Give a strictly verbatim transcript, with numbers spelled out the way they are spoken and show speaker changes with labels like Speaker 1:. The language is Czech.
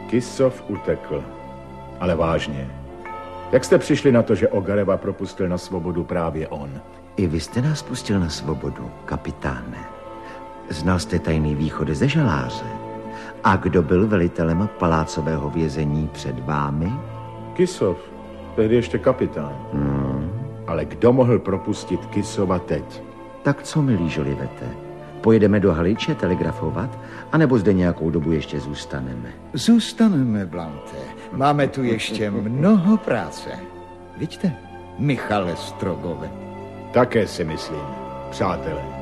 Speaker 1: Kisov utekl. Ale vážně. Jak jste přišli na to, že Ogareva propustil na svobodu právě on?
Speaker 2: I vy jste nás pustil na svobodu, kapitáne. Znal jste tajný východ ze žaláře? A kdo byl velitelem palácového vězení před vámi?
Speaker 1: Kisov, tehdy ještě kapitán.
Speaker 2: Hmm.
Speaker 1: Ale kdo mohl propustit Kisova teď?
Speaker 2: Tak co, milí Žolivete? Pojedeme do Haliče telegrafovat, anebo zde nějakou dobu ještě zůstaneme?
Speaker 3: Zůstaneme, Blante. Máme tu ještě mnoho práce. Vidíte, Michale Strogove?
Speaker 1: Také si myslím, přátelé.